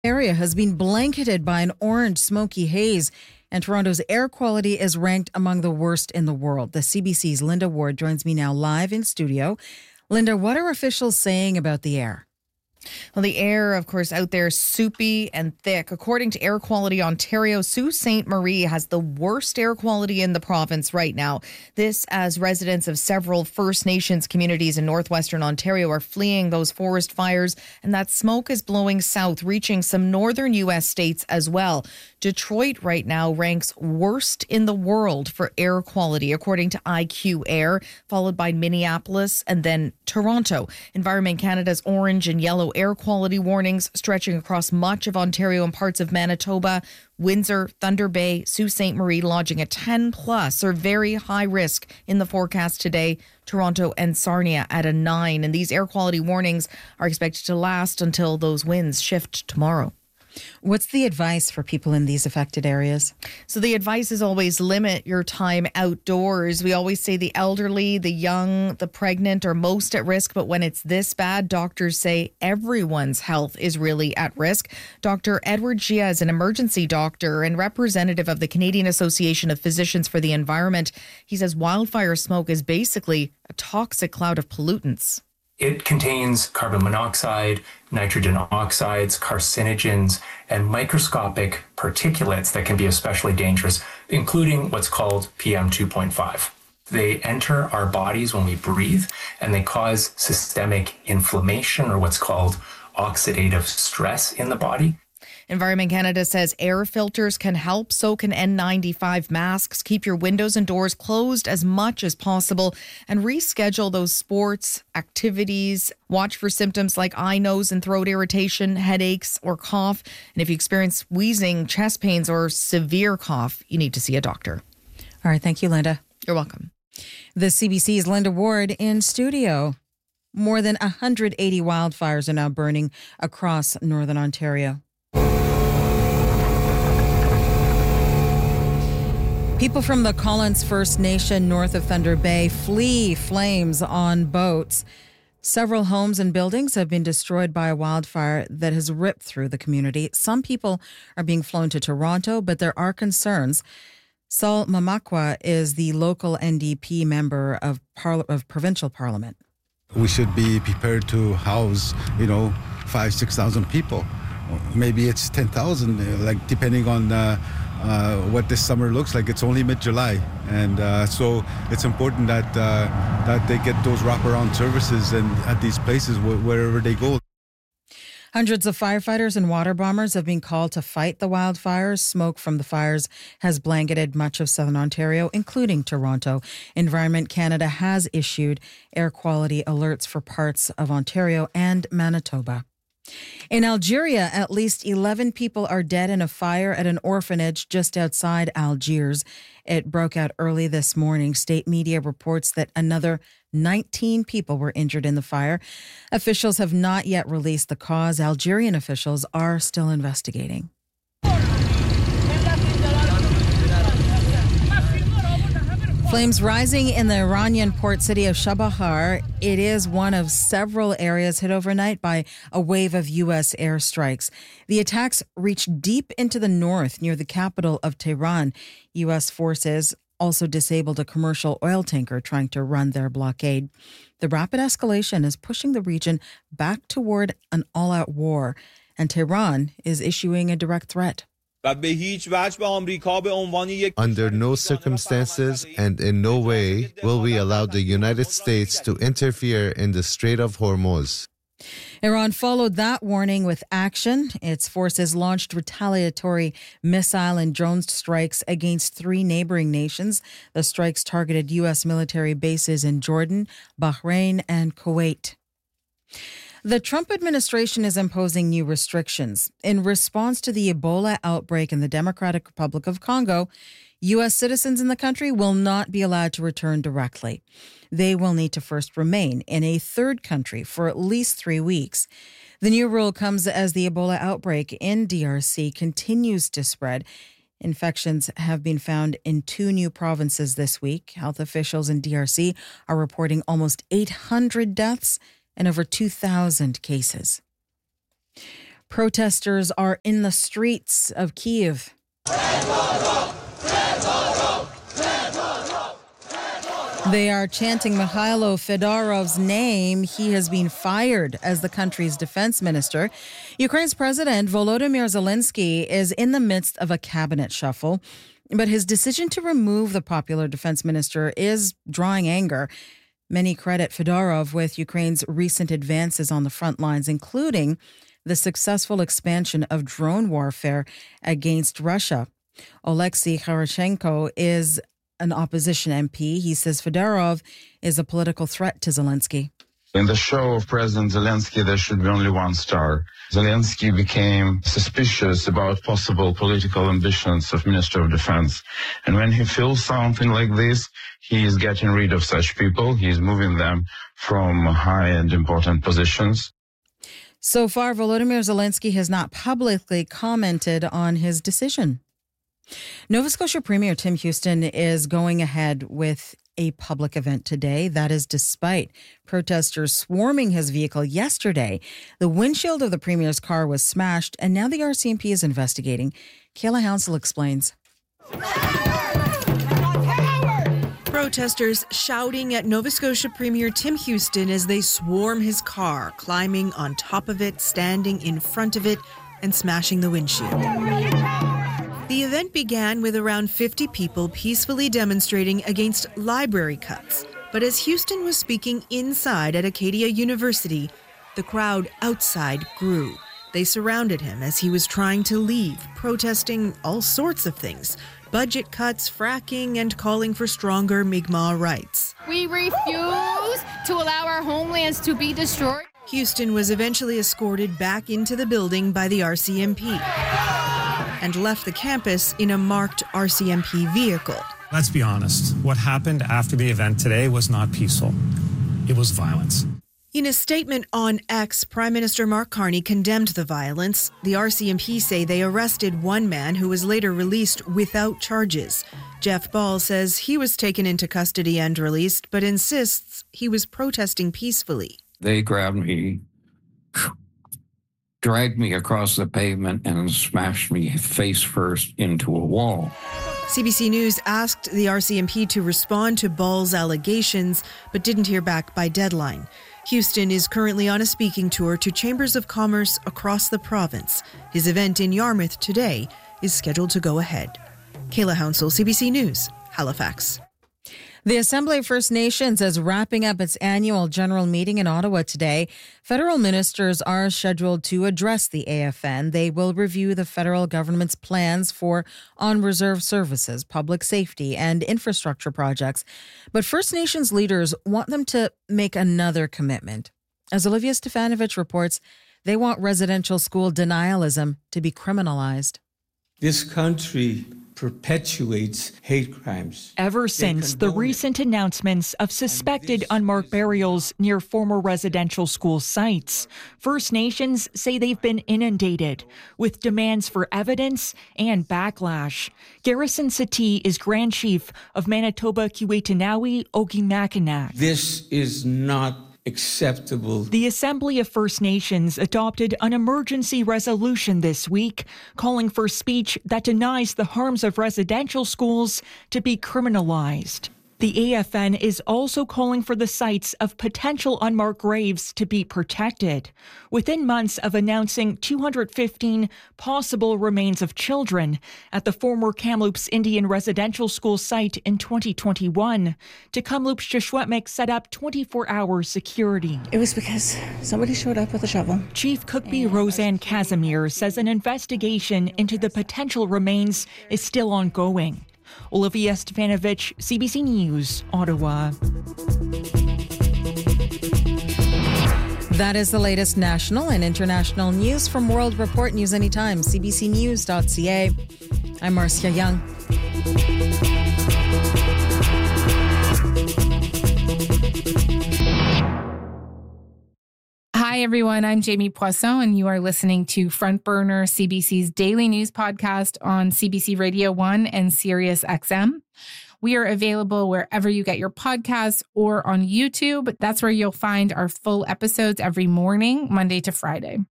Area has been blanketed by an orange smoky haze, and Toronto's air quality is ranked among the worst in the world. The CBC's Linda Ward joins me now live in studio. Linda, what are officials saying about the air? Well, the air, of course, out there, soupy and thick. According to Air Quality Ontario, Sault Ste. Marie has the worst air quality in the province right now. This as residents of several First Nations communities in northwestern Ontario are fleeing those forest fires, and that smoke is blowing south, reaching some northern U.S. states as well. Detroit right now ranks worst in the world for air quality, according to IQ Air, followed by Minneapolis and then Toronto. Environment Canada's orange and yellow air quality warnings stretching across much of Ontario and parts of Manitoba. Windsor, Thunder Bay, Sault Ste. Marie lodging a 10 plus or very high risk in the forecast today. Toronto and Sarnia at a 9. And these air quality warnings are expected to last until those winds shift tomorrow. What's the advice for people in these affected areas? So the advice is always limit your time outdoors. We always say the elderly, the young, the pregnant are most at risk. But when it's this bad, doctors say everyone's health is really at risk. Dr. Edward Gia is an emergency doctor and representative of the Canadian Association of Physicians for the Environment. He says wildfire smoke is basically a toxic cloud of pollutants. It contains carbon monoxide, nitrogen oxides, carcinogens, and microscopic particulates that can be especially dangerous, including what's called PM 2.5. They enter our bodies when we breathe, and they cause systemic inflammation or what's called oxidative stress in the body. Environment Canada says air filters can help, so can N95 masks. Keep your windows and doors closed as much as possible and reschedule those sports, activities. Watch for symptoms like eye, nose, and throat irritation, headaches, or cough. And if you experience wheezing, chest pains, or severe cough, you need to see a doctor. All right, thank you, Linda. You're welcome. The CBC's Linda Ward in studio. More than 180 wildfires are now burning across northern Ontario. People from the Collins First Nation north of Thunder Bay flee flames on boats. Several homes and buildings have been destroyed by a wildfire that has ripped through the community. Some people are being flown to Toronto, but there are concerns. Saul Mamakwa is the local NDP member of provincial parliament. We should be prepared to house, 5,000-6,000 people. Maybe it's 10,000, depending on what this summer looks like. It's only mid-July, and so it's important that they get those wraparound services and at these places wherever they go. Hundreds of firefighters and water bombers have been called to fight the wildfires. Smoke from the fires has blanketed much of southern Ontario, including Toronto. Environment Canada has issued air quality alerts for parts of Ontario and Manitoba. In Algeria, at least 11 people are dead in a fire at an orphanage just outside Algiers. It broke out early this morning. State media reports that another 19 people were injured in the fire. Officials have not yet released the cause. Algerian officials are still investigating. Flames rising in the Iranian port city of Chabahar. It is one of several areas hit overnight by a wave of U.S. airstrikes. The attacks reached deep into the north near the capital of Tehran. U.S. forces also disabled a commercial oil tanker trying to run their blockade. The rapid escalation is pushing the region back toward an all-out war, and Tehran is issuing a direct threat. Under no circumstances and in no way will we allow the United States to interfere in the Strait of Hormuz. Iran followed that warning with action. Its forces launched retaliatory missile and drone strikes against 3 neighboring nations. The strikes targeted U.S. military bases in Jordan, Bahrain, and Kuwait. The Trump administration is imposing new restrictions. In response to the Ebola outbreak in the Democratic Republic of Congo, U.S. citizens in the country will not be allowed to return directly. They will need to first remain in a third country for at least 3 weeks. The new rule comes as the Ebola outbreak in DRC continues to spread. Infections have been found in 2 new provinces this week. Health officials in DRC are reporting almost 800 deaths and over 2,000 cases. Protesters are in the streets of Kyiv. They are chanting Mikhailo Fedorov's name. He has been fired as the country's defense minister. Ukraine's president Volodymyr Zelensky is in the midst of a cabinet shuffle, but his decision to remove the popular defense minister is drawing anger. Many credit Fedorov with Ukraine's recent advances on the front lines, including the successful expansion of drone warfare against Russia. Oleksiy Kharashenko is an opposition MP. He says Fedorov is a political threat to Zelensky. In the show of President Zelensky, there should be only one star. Zelensky became suspicious about possible political ambitions of Minister of Defense. And when he feels something like this, he is getting rid of such people. He is moving them from high and important positions. So far, Volodymyr Zelensky has not publicly commented on his decision. Nova Scotia Premier Tim Houston is going ahead with a public event today. That is despite protesters swarming his vehicle yesterday. The windshield of the Premier's car was smashed, and now the RCMP is investigating. Kayla Hounsell explains. Protesters shouting at Nova Scotia Premier Tim Houston as they swarm his car, climbing on top of it, standing in front of it, and smashing the windshield. The event began with around 50 people peacefully demonstrating against library cuts. But as Houston was speaking inside at Acadia University, the crowd outside grew. They surrounded him as he was trying to leave, protesting all sorts of things. Budget cuts, fracking, and calling for stronger Mi'kmaq rights. We refuse to allow our homelands to be destroyed. Houston was eventually escorted back into the building by the RCMP and left the campus in a marked RCMP vehicle. Let's be honest. What happened after the event today was not peaceful. It was violence. In a statement on X, Prime Minister Mark Carney condemned the violence. The RCMP say they arrested one man who was later released without charges. Jeff Ball says he was taken into custody and released, but insists he was protesting peacefully. They grabbed me, dragged me across the pavement, and smashed me face first into a wall. CBC News asked the RCMP to respond to Ball's allegations, but didn't hear back by deadline. Houston is currently on a speaking tour to chambers of commerce across the province. His event in Yarmouth today is scheduled to go ahead. Kayla Hounsell, CBC News, Halifax. The Assembly of First Nations is wrapping up its annual general meeting in Ottawa today. Federal ministers are scheduled to address the AFN. They will review the federal government's plans for on-reserve services, public safety, and infrastructure projects. But First Nations leaders want them to make another commitment. As Olivia Stefanovich reports, they want residential school denialism to be criminalized. This country perpetuates hate crimes. Ever since the recent announcements of suspected unmarked burials near former residential school sites, First Nations say they've been inundated with demands for evidence and backlash. Garrison Satie is Grand Chief of Manitoba Kiwetinawi Ogimakinak. This is not acceptable. The Assembly of First Nations adopted an emergency resolution this week calling for speech that denies the harms of residential schools to be criminalized. The AFN is also calling for the sites of potential unmarked graves to be protected. Within months of announcing 215 possible remains of children at the former Kamloops Indian Residential School site in 2021, Kamloops Shishwetmik set up 24-hour security. It was because somebody showed up with a shovel. Chief Cookby Roseanne Casimir says an investigation into the potential remains is still ongoing. Olivia Stefanovich, CBC News, Ottawa. That is the latest national and international news from World Report News Anytime, cbcnews.ca. I'm Marcia Young. Hi, everyone. I'm Jamie Poisson, and you are listening to Front Burner, CBC's daily news podcast on CBC Radio 1 and Sirius XM. We are available wherever you get your podcasts or on YouTube. That's where you'll find our full episodes every morning, Monday to Friday.